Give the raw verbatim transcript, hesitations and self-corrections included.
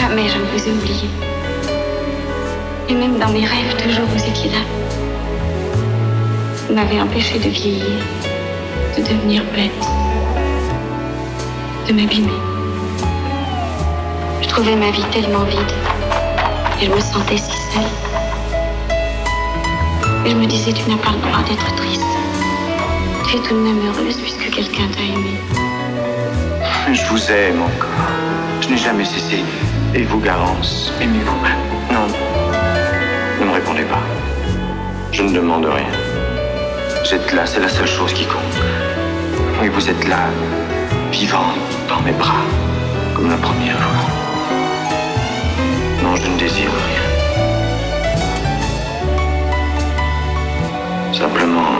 Jamais je ne vous ai oublié. Et même dans mes rêves, toujours vous étiez là. Vous m'avez empêché de vieillir, de devenir bête, de m'abîmer. Je trouvais ma vie tellement vide et je me sentais si seule. Et je me disais, tu n'as pas le droit d'être triste. Tu es tout de même heureuse puisque quelqu'un t'a aimée. Je vous aime encore. Je n'ai jamais cessé. Et vous, Garance, aimez-vous? Non. Ne me répondez pas. Je ne demande rien. Vous êtes là, c'est la seule chose qui compte. Oui, vous êtes là, vivante dans mes bras, comme la première fois. Non, je ne désire rien. Simplement